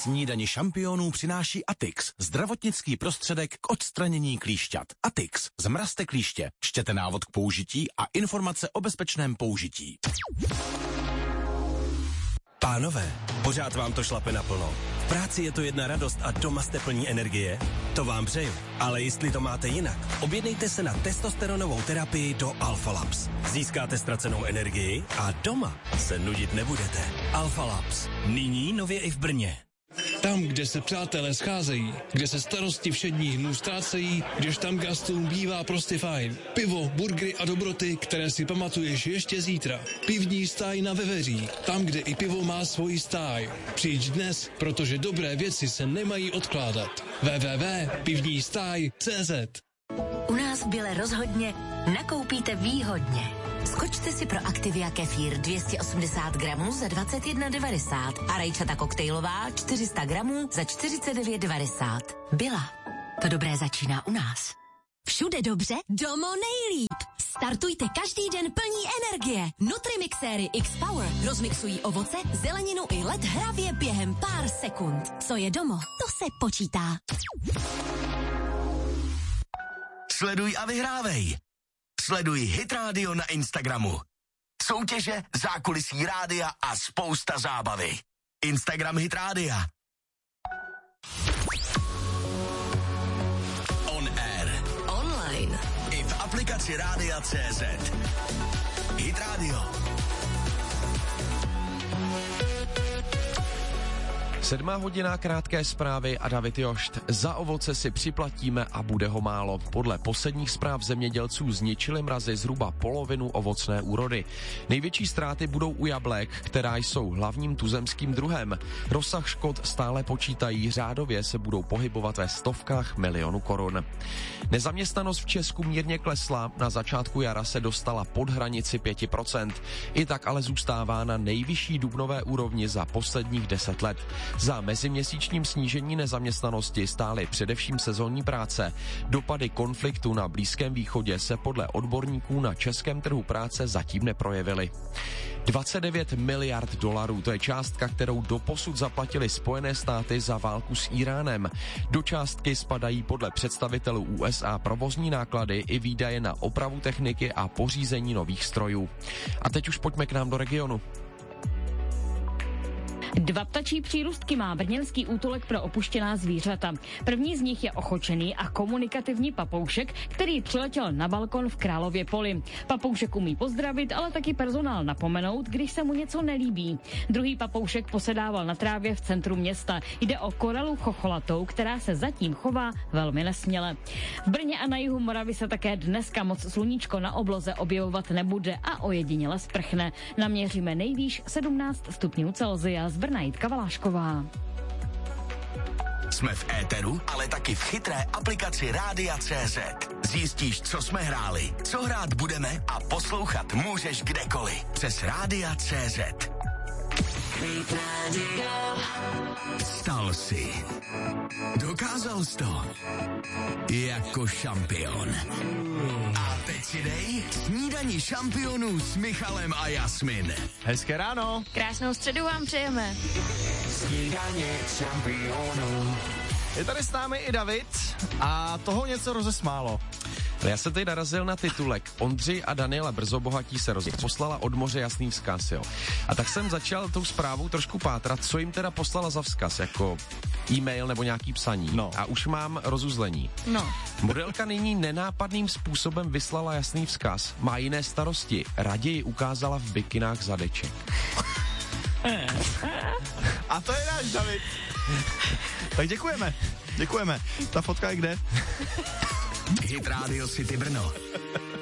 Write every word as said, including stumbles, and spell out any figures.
Snídani šampionů přináší Atix, zdravotnický prostředek k odstranění klíšťat. Atix, zmrazte klíště, čtěte návod k použití a informace o bezpečném použití. Pánové, pořád vám to šlape naplno. V práci je to jedna radost a doma jste plní energie? To vám přeju. Ale jestli to máte jinak, objednejte se na testosteronovou terapii do Alpha Labs. Získáte ztracenou energii a doma se nudit nebudete. Alpha Labs. Nyní nově i v Brně. Tam, kde se přátelé scházejí, kde se starosti všedních dnů ztrácejí, kdež tam gastům bývá prostě fajn. Pivo, burgery a dobroty, které si pamatuješ ještě zítra. Pivní stáj na Veveří, tam, kde i pivo má svoji stáj. Přijď dnes, protože dobré věci se nemají odkládat. w w w tečka pivní stáj tečka cé zet. U nás v Bile rozhodně nakoupíte výhodně. Skočte si pro Activia kefír dvě stě osmdesát gramů za dvacet jedna devadesát a rajčata koktejlová čtyři sta gramů za čtyřicet devět devadesát. Byla. To dobré začíná u nás. Všude dobře, domo nejlíp. Startujte každý den plní energie. Nutrimixéry X-Power rozmixují ovoce, zeleninu i led hravě během pár sekund. Co je domo, to se počítá. Sleduj a vyhrávej. Sleduj Hit Radio na Instagramu. Soutěže, zákulisí rádia a spousta zábavy. Instagram Hit Rádia. On air. Online. I v aplikaci Rádia tečka cé zet. Hit Radio. Sedmá hodina, krátké zprávy a David Jošt. Za ovoce si připlatíme a bude ho málo. Podle posledních zpráv zemědělců zničily mrazy zhruba polovinu ovocné úrody. Největší ztráty budou u jablek, která jsou hlavním tuzemským druhem. Rozsah škod stále počítají, řádově se budou pohybovat ve stovkách milionů korun. Nezaměstnanost v Česku mírně klesla, na začátku jara se dostala pod hranici pět procent. I tak ale zůstává na nejvyšší dubnové úrovni za posledních deset let. Za meziměsíčním snížení nezaměstnanosti stály především sezónní práce. Dopady konfliktu na Blízkém východě se podle odborníků na českém trhu práce zatím neprojevily. dvacet devět miliard dolarů, to je částka, kterou doposud zaplatili Spojené státy za válku s Íránem. Do částky spadají podle představitelů U S A provozní náklady i výdaje na opravu techniky a pořízení nových strojů. A teď už pojďme k nám do regionu. Dva ptačí přírůstky má brněnský útulek pro opuštěná zvířata. První z nich je ochočený a komunikativní papoušek, který přiletěl na balkon v Králově Poli. Papoušek umí pozdravit, ale taky personál napomenout, když se mu něco nelíbí. Druhý papoušek posedával na trávě v centru města. Jde o korelu chocholatou, která se zatím chová velmi nesměle. V Brně a na jihu Moravy se také dneska moc sluníčko na obloze objevovat nebude a ojediněle sprchne. Naměříme nejvýš sedmnáct stupňů Celsia. Z Brna Jitka Valášková. Jsme v éteru, ale taky v chytré aplikaci Rádia tečka cé zet. Zjistíš, co jsme hráli, co hrát budeme a poslouchat můžeš kdekoliv. Přes Rádia tečka cé zet. Stal si. Dokázal jsi to. Jako šampion. A teď si dej snídani šampionů s Michalem a Jasmin. Hezké ráno. Krásnou středu vám přejeme. Snídaně šampionů. Je tady s námi i David a toho něco rozesmálo. Já jsem tady narazil na titulek Ondři a Daniela Brzobohatí se rozdělili. Poslala od moře jasný vzkaz, jo. A tak jsem začal tou zprávou trošku pátrat, co jim teda poslala za vzkaz, jako e-mail nebo nějaký psaní. No. A už mám rozuzlení. No. Modelka nyní nenápadným způsobem vyslala jasný vzkaz. Má jiné starosti. Raději ukázala v bikinách zadeček. A to je náš David. Tak děkujeme. Děkujeme. Ta fotka je kde? Hit Radio City Brno.